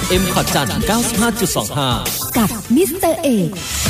M ขอดจันทร์ 95.25 กับมิสเตอร์เอก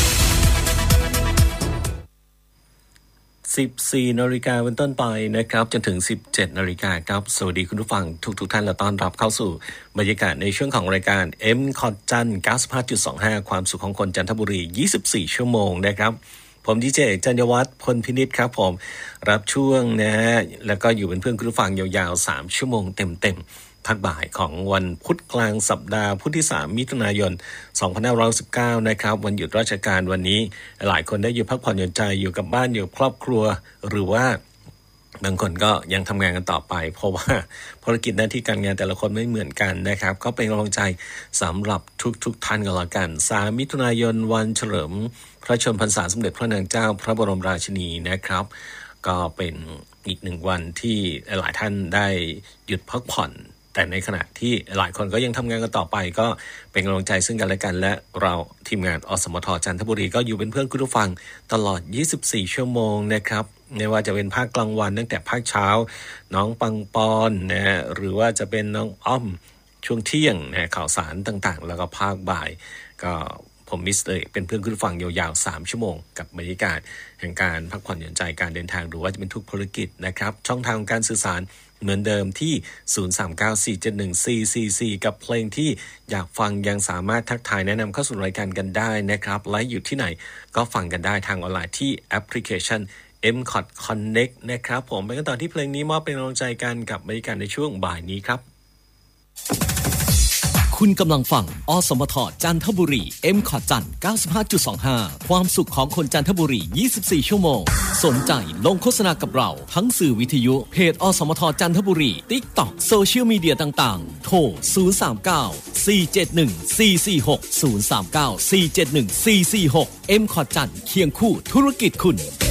14 นาฬิกาเป็นต้นไปนะครับจนถึง 17 นาฬิกาครับสวัสดีคุณผู้ฟังทุกท่านและต้อนรับเข้าสู่บรรยากาศในช่วงของรายการ M ขอดจันทร์ 95.25 ความสุขของคนจันทบุรี24 ชั่วโมงนะครับผมดีเจจันยวัฒน์พลพินิจครับผมรับช่วงนะฮะแล้วก็อยู่เป็นเพื่อนคุณผู้ฟังยาวๆ3ชั่วโมงเต็มภาคบ่ายของวันพุธกลางสัปดาห์พุธที่3มิถุนายน2519นะครับวันหยุดราชการวันนี้หลายคนได้อยู่พักผ่อนหย่อนใจอยู่กับบ้านอยู่ครอบครัวหรือว่าบางคนก็ยังทำงานกันต่อไปเพราะว่าภารกิจหน้าที่การงานแต่ละคนไม่เหมือนกันนะครับก็เป็นกำลังใจสำหรับทุกท่านกันละกัน3มิถุนายนวันเฉลิมพระชนมพรรษาสมเด็จพระนางเจ้าพระบรมราชินีนะครับก็เป็นอีกหนึ่งวันที่หลายท่านได้หยุดพักผ่อนแต่ในขณะที่หลายคนก็ยังทำงานกันต่อไปก็เป็นกำลังใจซึ่งกันและกันและเราทีมงานอสมทจันทบุรีก็อยู่เป็นเพื่อนคุณผู้ฟังตลอด24ชั่วโมงนะครับไม่ว่าจะเป็นภาคกลางวันตั้งแต่ภาคเช้าน้องปังปอนนะหรือว่าจะเป็นน้องอ้อมช่วงเที่ยงนะข่าวสารต่างๆแล้วก็ภาคบ่ายก็ผมมิสเตอร์เป็นเพื่อนคุณผู้ฟังยาวๆ3ชั่วโมงกับบรรยากาศแห่งการพักผ่อนหย่อนใจการเดินทางหรือว่าจะเป็นทุกภารกิจนะครับช่องทางการสื่อสารเหมือนเดิมที่ 0394714444 กับเพลงที่อยากฟังยังสามารถทักทายแนะนำเข้าสู่รายการกันได้นะครับไลฟ์อยู่ที่ไหนก็ฟังกันได้ทางออนไลน์ที่แอปพลิเคชัน M-KOT Connect นะครับผมไปกันต่อที่เพลงนี้มอบเป็นกำลังใจกันกับบรรยากาศในช่วงบ่ายนี้ครับคุณกำลังฟังอสมทจันทบุรี M ขอดจันทร์ 95.25 ความสุขของคนจันทบุรี24ชั่วโมงสนใจลงโฆษณากับเราทั้งสื่อวิทยุเพจอสมทจันทบุรี TikTok โซเชียลมีเดียต่างๆโทร 039 471 446 039 471 446 M ขอดจันทร์เคียงคู่ธุรกิจคุณ